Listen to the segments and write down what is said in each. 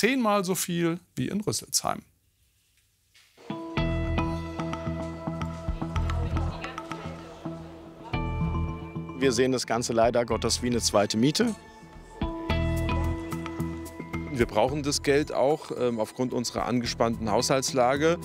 10-mal so viel wie in Rüsselsheim. Wir sehen das Ganze leider Gottes wie eine zweite Miete. Wir brauchen das Geld auch aufgrund unserer angespannten Haushaltslage.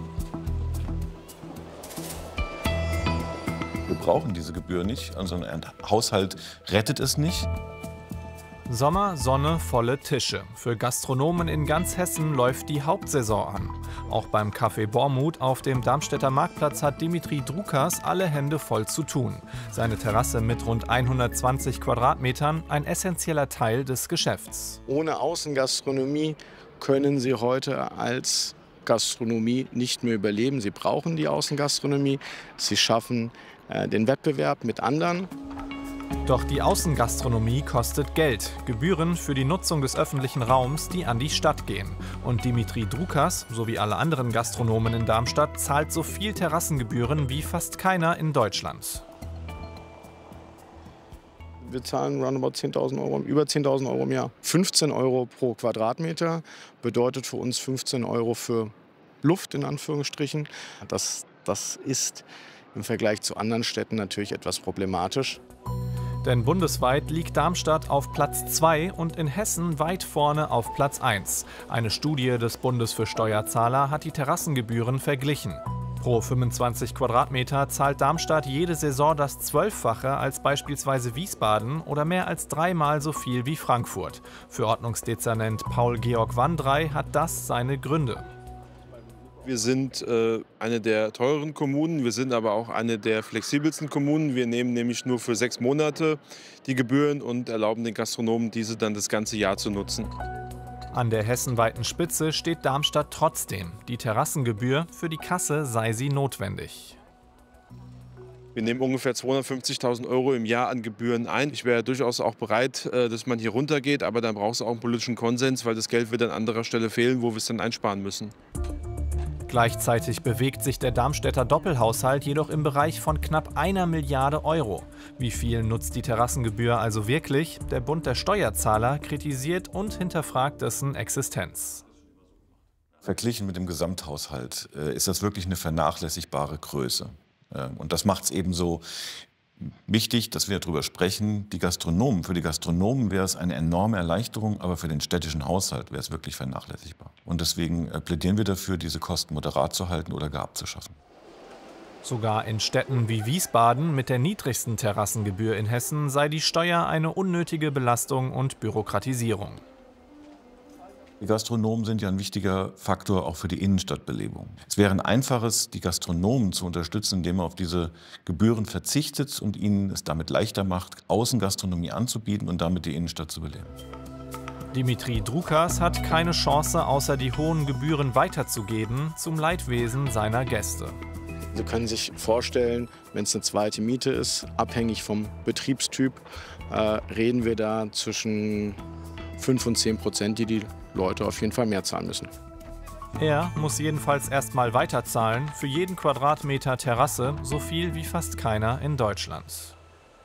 Wir brauchen diese Gebühr nicht, also ein Haushalt rettet es nicht. Sommer, Sonne, volle Tische. Für Gastronomen in ganz Hessen läuft die Hauptsaison an. Auch beim Café Bormuth auf dem Darmstädter Marktplatz hat Dimitri Drukas alle Hände voll zu tun. Seine Terrasse mit rund 120 Quadratmetern, ein essentieller Teil des Geschäfts. Ohne Außengastronomie können Sie heute als Gastronomie nicht mehr überleben. Sie brauchen die Außengastronomie. Sie schaffen den Wettbewerb mit anderen. Doch die Außengastronomie kostet Geld. Gebühren für die Nutzung des öffentlichen Raums, die an die Stadt gehen. Und Dimitri Drukas, sowie alle anderen Gastronomen in Darmstadt, zahlt so viel Terrassengebühren wie fast keiner in Deutschland. Wir zahlen roundabout 10.000 Euro, über 10.000 Euro im Jahr. 15 Euro pro Quadratmeter bedeutet für uns 15 Euro für Luft, in Anführungsstrichen. Das ist im Vergleich zu anderen Städten natürlich etwas problematisch. Denn bundesweit liegt Darmstadt auf Platz 2 und in Hessen weit vorne auf Platz 1. Eine Studie des Bundes für Steuerzahler hat die Terrassengebühren verglichen. Pro 25 Quadratmeter zahlt Darmstadt jede Saison das 12-fache als beispielsweise Wiesbaden oder mehr als 3-mal so viel wie Frankfurt. Für Ordnungsdezernent Paul-Georg Wandrey hat das seine Gründe. Wir sind eine der teuren Kommunen, wir sind aber auch eine der flexibelsten Kommunen. Wir nehmen nämlich nur für 6 Monate die Gebühren und erlauben den Gastronomen, diese dann das ganze Jahr zu nutzen. An der hessenweiten Spitze steht Darmstadt trotzdem. Die Terrassengebühr, für die Kasse sei sie notwendig. Wir nehmen ungefähr 250.000 Euro im Jahr an Gebühren ein. Ich wäre durchaus auch bereit, dass man hier runtergeht, aber dann braucht es auch einen politischen Konsens, weil das Geld wird an anderer Stelle fehlen, wo wir es dann einsparen müssen. Gleichzeitig bewegt sich der Darmstädter Doppelhaushalt jedoch im Bereich von knapp 1 Milliarde Euro. Wie viel nutzt die Terrassengebühr also wirklich? Der Bund der Steuerzahler kritisiert und hinterfragt dessen Existenz. Verglichen mit dem Gesamthaushalt ist das wirklich eine vernachlässigbare Größe. Und das macht es eben so wichtig, dass wir darüber sprechen. Für die Gastronomen wäre es eine enorme Erleichterung, aber für den städtischen Haushalt wäre es wirklich vernachlässigbar. Und deswegen plädieren wir dafür, diese Kosten moderat zu halten oder gar abzuschaffen. Sogar in Städten wie Wiesbaden mit der niedrigsten Terrassengebühr in Hessen sei die Steuer eine unnötige Belastung und Bürokratisierung. Die Gastronomen sind ja ein wichtiger Faktor auch für die Innenstadtbelebung. Es wäre ein einfaches, die Gastronomen zu unterstützen, indem man auf diese Gebühren verzichtet und ihnen es damit leichter macht, Außengastronomie anzubieten und damit die Innenstadt zu beleben. Dimitri Drukas hat keine Chance, außer die hohen Gebühren weiterzugeben, zum Leidwesen seiner Gäste. Sie können sich vorstellen, wenn es eine zweite Miete ist, abhängig vom Betriebstyp, reden wir da zwischen 5 und 10%, die Leute auf jeden Fall mehr zahlen müssen. Er muss jedenfalls erstmal weiterzahlen, für jeden Quadratmeter Terrasse so viel wie fast keiner in Deutschland.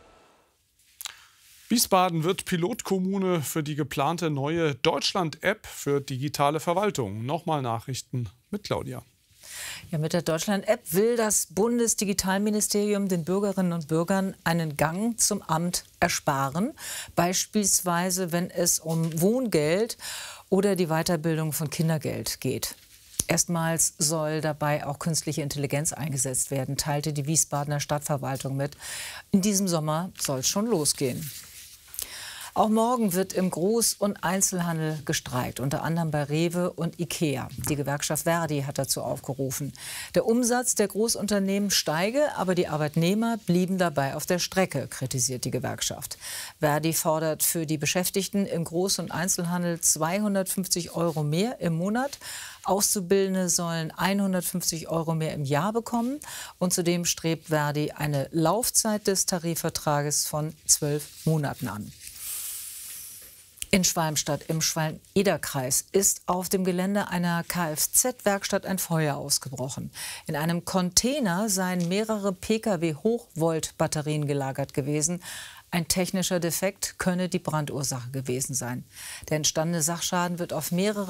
Wiesbaden wird Pilotkommune für die geplante neue Deutschland-App für digitale Verwaltung. Nochmal Nachrichten mit Claudia. Ja, mit der Deutschland-App will das Bundesdigitalministerium den Bürgerinnen und Bürgern einen Gang zum Amt ersparen. Beispielsweise, wenn es um Wohngeld oder die Weiterbildung von Kindergeld geht. Erstmals soll dabei auch künstliche Intelligenz eingesetzt werden, teilte die Wiesbadener Stadtverwaltung mit. In diesem Sommer soll es schon losgehen. Auch morgen wird im Groß- und Einzelhandel gestreikt, unter anderem bei Rewe und Ikea. Die Gewerkschaft ver.di hat dazu aufgerufen. Der Umsatz der Großunternehmen steige, aber die Arbeitnehmer blieben dabei auf der Strecke, kritisiert die Gewerkschaft. ver.di fordert für die Beschäftigten im Groß- und Einzelhandel 250 Euro mehr im Monat. Auszubildende sollen 150 Euro mehr im Jahr bekommen. Und zudem strebt ver.di eine Laufzeit des Tarifvertrages von 12 Monaten an. In Schwalmstadt im Schwalm-Eder-Kreis ist auf dem Gelände einer Kfz-Werkstatt ein Feuer ausgebrochen. In einem Container seien mehrere Pkw-Hochvolt-Batterien gelagert gewesen. Ein technischer Defekt könne die Brandursache gewesen sein. Der entstandene Sachschaden wird auf mehrere